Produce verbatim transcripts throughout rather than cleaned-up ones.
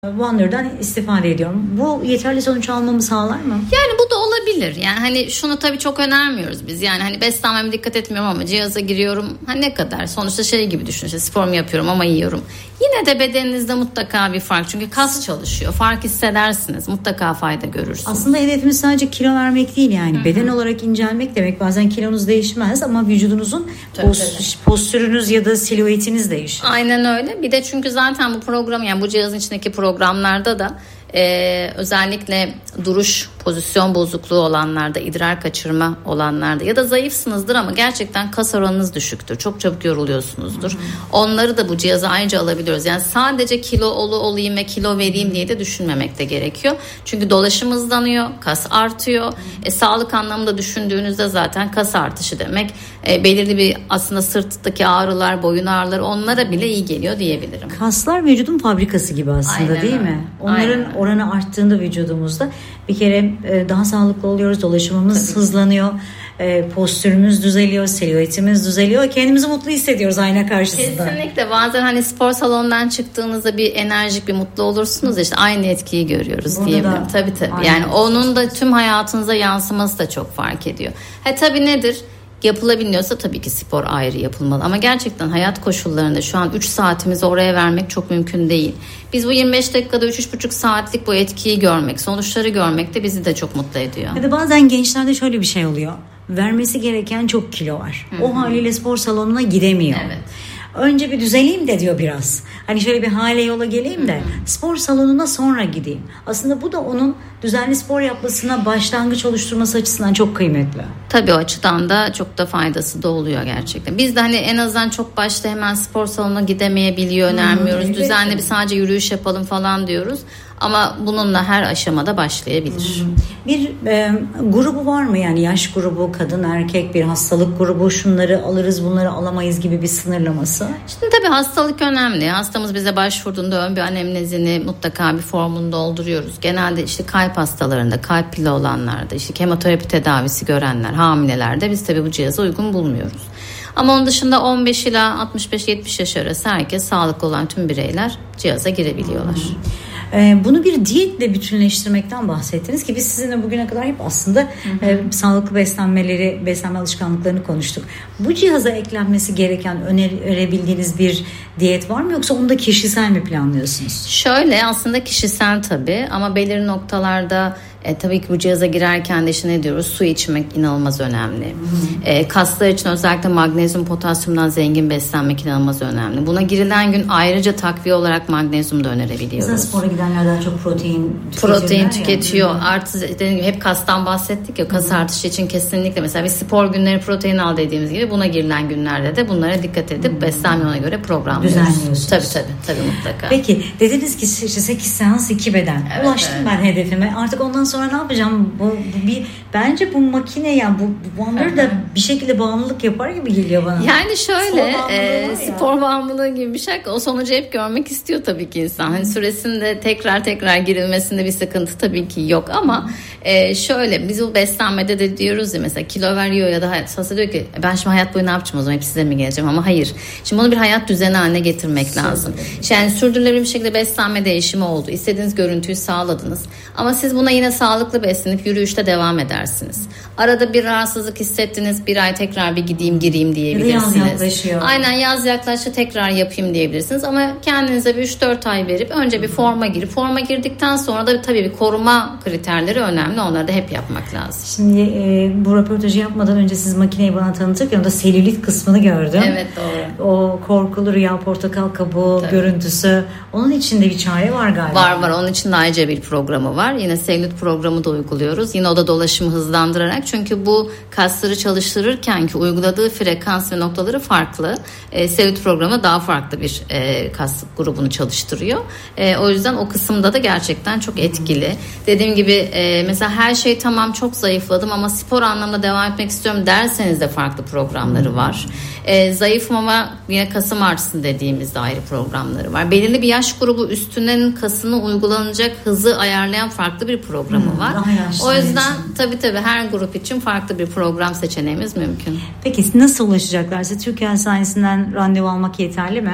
Wonder'dan istifade ediyorum. Bu yeterli sonuç almamı sağlar mı? Yani bu da olabilir. Yani hani şunu tabii çok önermiyoruz biz. Yani hani beslenmeme dikkat etmiyorum ama cihaza giriyorum. Hani ne kadar? Sonuçta şey gibi düşün. İşte spor mu yapıyorum ama yiyorum. Yine de bedeninizde mutlaka bir fark. Çünkü kas çalışıyor. Fark hissedersiniz. Mutlaka fayda görürsünüz. Aslında hedefimiz sadece kilo vermek değil yani. Hı-hı. Beden olarak incelmek demek. Bazen kilonuz değişmez ama vücudunuzun post- postürünüz ya da silüetiniz değişir. Aynen öyle. Bir de çünkü zaten bu program, yani bu cihazın içindeki programlarda da Ee, özellikle duruş, pozisyon bozukluğu olanlarda, idrar kaçırma olanlarda ya da zayıfsınızdır ama gerçekten kas oranınız düşüktür. Çok çabuk yoruluyorsunuzdur. Hı hı. Onları da bu cihaza ayrıca alabiliyoruz. Yani sadece kilo olu olayım ve kilo vereyim diye de düşünmemek de gerekiyor. Çünkü dolaşım hızlanıyor, kas artıyor. E, sağlık anlamında düşündüğünüzde zaten kas artışı demek. E, belirli bir aslında sırttaki ağrılar, boyun ağrıları, onlara bile iyi geliyor diyebilirim. Kaslar vücudun fabrikası gibi aslında. Aynen değil öyle. Mi? Onların Aynen. oranı arttığında vücudumuzda bir kere daha sağlıklı oluyoruz. Dolaşımımız Tabii. hızlanıyor. Postürümüz düzeliyor. Silüetimiz düzeliyor. Kendimizi mutlu hissediyoruz ayna karşısında. Kesinlikle. Bazen hani spor salonundan çıktığınızda bir enerjik, bir mutlu olursunuz. İşte aynı etkiyi görüyoruz Burada diyebilirim. Tabii tabii. Yani onun da tüm hayatınıza yansıması da çok fark ediyor. Ha tabii nedir? Yapılabiliyorsa tabii ki spor ayrı yapılmalı ama gerçekten hayat koşullarında şu an üç saatimizi oraya vermek çok mümkün değil. Biz bu yirmi beş dakikada üç üç buçuk saatlik bu etkiyi görmek, sonuçları görmek de bizi de çok mutlu ediyor. Ya da bazen gençlerde şöyle bir şey oluyor. Vermesi gereken çok kilo var. Hı-hı. O haliyle spor salonuna gidemiyor. Evet. Önce bir düzeleyim de diyor biraz. Hani şöyle bir hale yola geleyim de Hı-hı. spor salonuna sonra gideyim. Aslında bu da onun düzenli spor yapmasına başlangıç oluşturması açısından çok kıymetli. Tabii o açıdan da çok da faydası da oluyor gerçekten. Biz de hani en azından çok başta hemen spor salonuna gidemeyebiliyor, önermiyoruz. Hmm, Düzenli bir sadece yürüyüş yapalım falan diyoruz. Ama bununla her aşamada başlayabilir. Bir e, grubu var mı yani yaş grubu, kadın, erkek, bir hastalık grubu, şunları alırız bunları alamayız gibi bir sınırlaması? Şimdi tabii hastalık önemli. Hastamız bize başvurduğunda ön bir anemnezini mutlaka bir formunu dolduruyoruz. Genelde işte kalp hastalarında, kalp pili olanlarda, işte kemoterapi tedavisi görenler, hamilelerde biz tabii bu cihazı uygun bulmuyoruz. Ama onun dışında on beş ila altmış beş yetmiş yaş arası herkes, sağlıklı olan tüm bireyler cihaza girebiliyorlar. Ee, bunu bir diyetle bütünleştirmekten bahsettiniz ki biz sizinle bugüne kadar hep aslında e, sağlıklı beslenmeleri, beslenme alışkanlıklarını konuştuk. Bu cihaza eklenmesi gereken önerebildiğiniz bir diyet var mı yoksa onu da kişisel mi planlıyorsunuz? Şöyle aslında kişisel tabii ama belirli noktalarda E, tabii ki bu cihaza girerken de işte ne diyoruz? Su içmek inanılmaz önemli. Hmm. E, kaslar için özellikle magnezyum, potasyumdan zengin beslenmek inanılmaz önemli. Buna girilen gün ayrıca takviye olarak magnezyum da önerebiliyoruz. Mesela spora gidenler daha çok protein Protein tüketiyor. Yani. Artı dediğim gibi hep kastan bahsettik ya, kas hmm. artışı için kesinlikle mesela bir spor günleri protein al dediğimiz gibi buna girilen günlerde de bunlara dikkat edip hmm. beslenme ona göre programlıyoruz. Düzenliyorsunuz. Tabii tabii, tabii mutlaka. Peki dediniz ki işte sekiz seans iki beden. Evet, Ulaştım evet. ben hedefime. Artık ondan sonra ne yapacağım? Bu, bu bir bence bu makine yani bu, bu Wonder da bir şekilde bağımlılık yapar gibi geliyor bana. Yani şöyle spor, e, spor bağımlılığı gibi bir şey. O sonucu hep görmek istiyor tabii ki insan. Hani süresinde tekrar tekrar girilmesinde bir sıkıntı tabii ki yok ama e, şöyle biz bu beslenmede de diyoruz ya mesela kilo veriyor ya da hastası diyor ki ben şimdi hayat boyu ne yapacağım o zaman hep size mi geleceğim ama hayır. Şimdi bunu bir hayat düzeni haline getirmek lazım. Yani sürdürülebilir bir şekilde beslenme değişimi oldu. İstediğiniz görüntüyü sağladınız. Ama siz buna yine sağlıklı beslenip yürüyüşte devam edersiniz. Arada bir rahatsızlık hissettiniz, bir ay tekrar bir gideyim gireyim diyebilirsiniz. Yaz yaklaşıyor. Aynen yaz yaklaştı tekrar yapayım diyebilirsiniz ama kendinize bir üç dört ay verip önce bir forma girip forma girdikten sonra da tabii bir koruma kriterleri önemli. Onları da hep yapmak lazım. Şimdi e, bu röportajı yapmadan önce siz makineyi bana tanıtırken onda selülit kısmını gördüm. Evet doğru. O korkulu rüya portakal kabuğu tabii. görüntüsü. Onun içinde bir çare var galiba. Var var. Onun için de ayrıca bir programı var. Yine selülit programı da uyguluyoruz. Yine o da dolaşımı hızlandırarak. Çünkü bu kasları çalıştırırken ki uyguladığı frekans ve noktaları farklı. E, selülit programı daha farklı bir e, kas grubunu çalıştırıyor. E, o yüzden o kısımda da gerçekten çok etkili. Hmm. Dediğim gibi e, mesela her şey tamam çok zayıfladım ama spor anlamda devam etmek istiyorum derseniz de farklı programları hmm. var. E, zayıfım ama yine kasım artsın dediğimizde ayrı programları var. Belirli bir yaş grubu üstünden kasını uygulanacak hızı ayarlayan farklı bir programı hmm, var. O yüzden tabii tabii her grup için farklı bir program seçeneğimiz mümkün. Peki nasıl ulaşacaklar? Size Türkiye Hastanesi'nden randevu almak yeterli mi?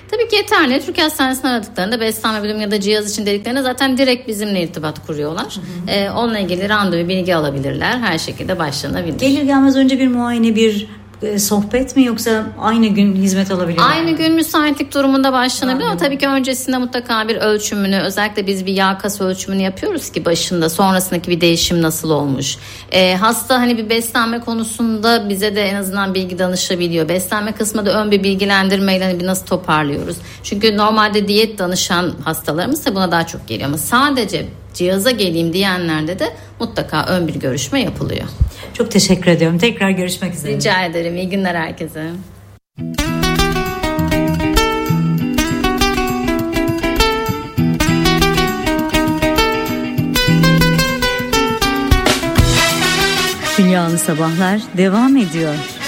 Tabii ki yeterli. Türkiye Hastanesi'ni aradıklarında beslenme bölümü ya da cihaz için dediklerinde zaten direkt bizimle irtibat kuruyorlar. Hı hı. Ee, onunla ilgili randevu bilgi alabilirler. Her şekilde başlanabilir. Gelir gelmez önce bir muayene, bir sohbet mi, yoksa aynı gün hizmet alabilir mi? Aynı gün müsaitlik durumunda başlanabilir ama tabii ki öncesinde mutlaka bir ölçümünü, özellikle biz bir yağ kas ölçümünü yapıyoruz ki başında, sonrasındaki bir değişim nasıl olmuş. Ee, hasta hani bir beslenme konusunda bize de en azından bilgi danışabiliyor. Beslenme kısmında ön bir bilgilendirmeyle hani bir nasıl toparlıyoruz. Çünkü normalde diyet danışan hastalarımız da buna daha çok geliyor ama sadece cihaza geleyim diyenlerde de mutlaka ön bir görüşme yapılıyor. Çok teşekkür ediyorum. Tekrar görüşmek üzere. Rica ederim. İyi günler herkese. Dünyalı Sabahlar devam ediyor.